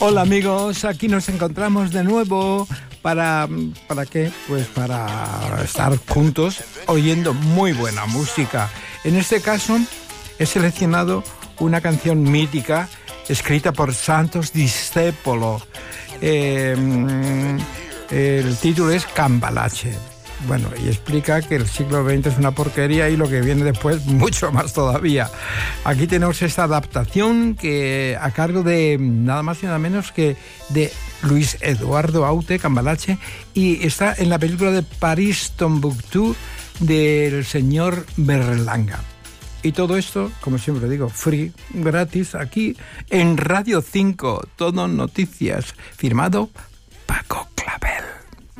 Hola amigos, aquí nos encontramos de nuevo. ¿Para qué? Pues para estar juntos oyendo muy buena música. En este caso he seleccionado una canción mítica escrita por Santos Discépolo. El título es Cambalache. Bueno, y explica que el siglo XX es una porquería y lo que viene después mucho más todavía. Aquí tenemos esta adaptación que a cargo de nada más y nada menos que de Luis Eduardo Aute, Cambalache, y está en la película de París Tombuctú del señor Berlanga. Y todo esto, como siempre digo, free, gratis, aquí en Radio 5, todo noticias, firmado Paco